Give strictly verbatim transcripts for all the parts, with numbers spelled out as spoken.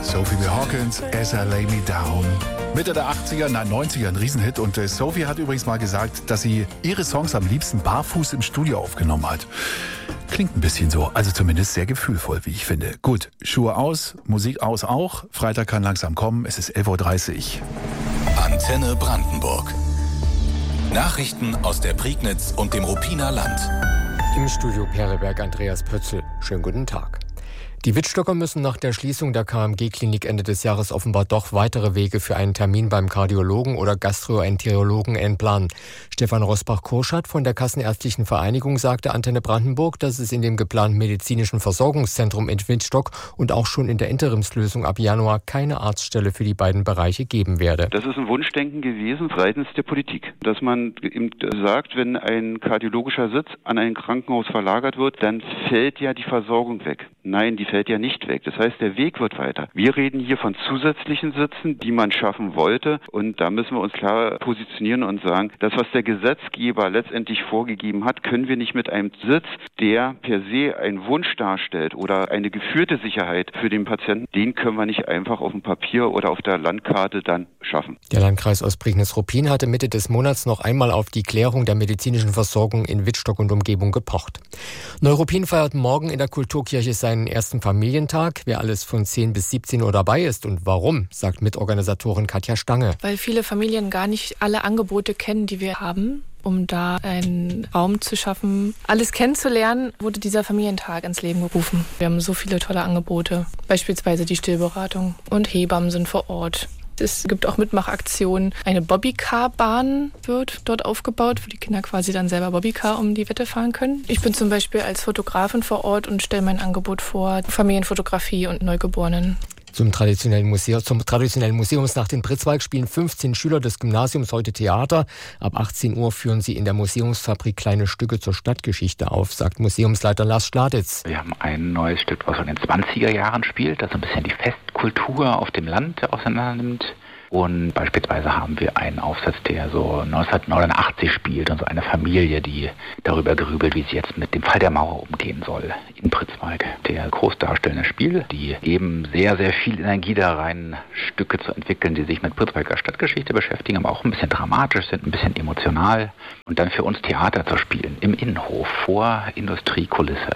Sophie B. Hawkins, As I Lay Me Down. Mitte der achtziger, nein neunziger, ein Riesenhit. Und äh, Sophie hat übrigens mal gesagt, dass sie ihre Songs am liebsten barfuß im Studio aufgenommen hat. Klingt ein bisschen so, also zumindest sehr gefühlvoll, wie ich finde. Gut, Schuhe aus, Musik aus auch. Freitag kann langsam kommen, es ist elf Uhr dreißig. Antenne Brandenburg. Nachrichten aus der Prignitz und dem Ruppiner Land. Im Studio Perleberg Andreas Pötzl. Schönen guten Tag. Die Wittstocker müssen nach der Schließung der K M G-Klinik Ende des Jahres offenbar doch weitere Wege für einen Termin beim Kardiologen oder Gastroenterologen einplanen. Stefan Rosbach-Kurschat von der Kassenärztlichen Vereinigung sagte Antenne Brandenburg, dass es in dem geplanten medizinischen Versorgungszentrum in Wittstock und auch schon in der Interimslösung ab Januar keine Arztstelle für die beiden Bereiche geben werde. Das ist ein Wunschdenken gewesen seitens der Politik, dass man eben sagt, wenn ein kardiologischer Sitz an ein Krankenhaus verlagert wird, dann fällt ja die Versorgung weg. Nein, die fällt ja nicht weg. Das heißt, der Weg wird weiter. Wir reden hier von zusätzlichen Sitzen, die man schaffen wollte. Und da müssen wir uns klar positionieren und sagen, das, was der Gesetzgeber letztendlich vorgegeben hat, können wir nicht mit einem Sitz, der per se einen Wunsch darstellt oder eine geführte Sicherheit für den Patienten, den können wir nicht einfach auf dem Papier oder auf der Landkarte dann schaffen. Der Landkreis Ostprignitz-Ruppin hatte Mitte des Monats noch einmal auf die Klärung der medizinischen Versorgung in Wittstock und Umgebung gepocht. Neuruppin feiert morgen in der Kulturkirche seinen ersten Familientag. Wer alles von zehn bis siebzehn Uhr dabei ist und warum, sagt Mitorganisatorin Katja Stange. Weil viele Familien gar nicht alle Angebote kennen, die wir haben. Um da einen Raum zu schaffen, alles kennenzulernen, wurde dieser Familientag ins Leben gerufen. Wir haben so viele tolle Angebote, beispielsweise die Stillberatung und Hebammen sind vor Ort. Es gibt auch Mitmachaktionen. Eine Bobbycar-Bahn wird dort aufgebaut, wo die Kinder quasi dann selber Bobbycar um die Wette fahren können. Ich bin zum Beispiel als Fotografin vor Ort und stelle mein Angebot vor, Familienfotografie und Neugeborenen. Zum traditionellen, Museum, zum traditionellen Museumsnacht in Pritzwalk spielen fünfzehn Schüler des Gymnasiums heute Theater. Ab achtzehn Uhr führen sie in der Museumsfabrik kleine Stücke zur Stadtgeschichte auf, sagt Museumsleiter Lars Stladitz. Wir haben ein neues Stück, was in den zwanziger Jahren spielt, das ein bisschen die Festkultur auf dem Land auseinandernimmt. Und beispielsweise haben wir einen Aufsatz, der so neunzehnhundertneunundachtzig spielt und so eine Familie, die darüber grübelt, wie sie jetzt mit dem Fall der Mauer umgehen soll in Pritzwalk. Der groß darstellende Spiel, die eben sehr, sehr viel Energie da rein, Stücke zu entwickeln, die sich mit Pritzwalker Stadtgeschichte beschäftigen, aber auch ein bisschen dramatisch sind, ein bisschen emotional. Und dann für uns Theater zu spielen, im Innenhof, vor Industriekulisse.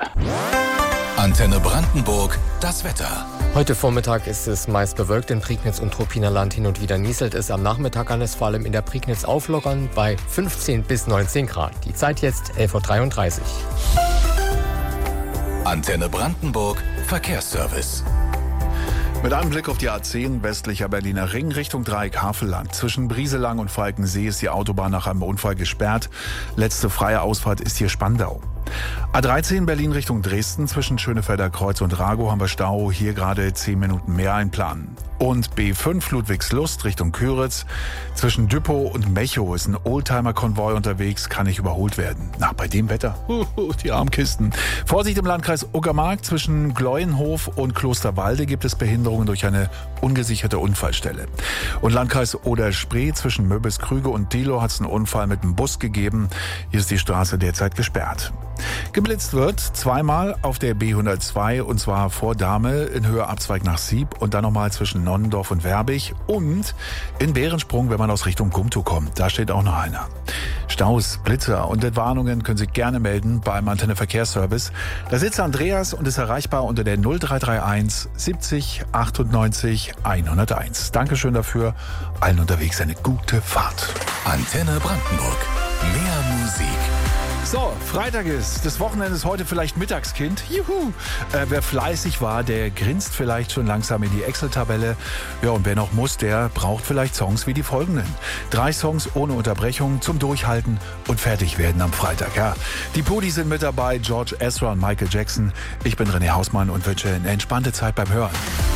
Antenne Brandenburg, das Wetter. Heute Vormittag ist es meist bewölkt in Prignitz und Ruppiner Land. Hin und wieder nieselt es. Am Nachmittag kann es vor allem in der Prignitz auflockern bei fünfzehn bis neunzehn Grad. Die Zeit jetzt elf Uhr dreiunddreißig. Antenne Brandenburg, Verkehrsservice. Mit einem Blick auf die A zehn, westlicher Berliner Ring, Richtung Dreieck-Havelland. Zwischen Brieselang und Falkensee ist die Autobahn nach einem Unfall gesperrt. Letzte freie Ausfahrt ist hier Spandau. A dreizehn Berlin Richtung Dresden, zwischen Schönefelder Kreuz und Ragow haben wir Stau, hier gerade zehn Minuten mehr einplanen. Und B fünf Ludwigslust Richtung Küritz, zwischen Düppow und Mechow ist ein Oldtimer-Konvoi unterwegs, kann nicht überholt werden. Na, bei dem Wetter, uh, die Armkisten. Vorsicht im Landkreis Uckermark, zwischen Gleuenhof und Klosterwalde gibt es Behinderungen durch eine ungesicherte Unfallstelle. Und Landkreis Oder-Spree, zwischen Möbelskrüge und Diehlo hat es einen Unfall mit einem Bus gegeben. Hier ist die Straße derzeit gesperrt. Geblitzt wird zweimal auf der B hundertzwei und zwar vor Dahme in Höhe Abzweig nach Sieb und dann nochmal zwischen Nonnendorf und Werbig und in Bärensprung, wenn man aus Richtung Gumtow kommt. Da steht auch noch einer. Staus, Blitzer und Entwarnungen können Sie gerne melden beim Antenne Verkehrsservice. Da sitzt Andreas und ist erreichbar unter der null drei drei eins siebzig achtundneunzig hunderteins. Dankeschön dafür. Allen unterwegs eine gute Fahrt. Antenne Brandenburg. Mehr Musik. So, Freitag ist, das Wochenende ist heute vielleicht Mittagskind. Juhu! Äh, wer fleißig war, der grinst vielleicht schon langsam in die Excel-Tabelle. Ja, und wer noch muss, der braucht vielleicht Songs wie die folgenden. Drei Songs ohne Unterbrechung zum Durchhalten und fertig werden am Freitag. Ja, die Pudi sind mit dabei, George Ezra und Michael Jackson. Ich bin René Hausmann und wünsche eine entspannte Zeit beim Hören.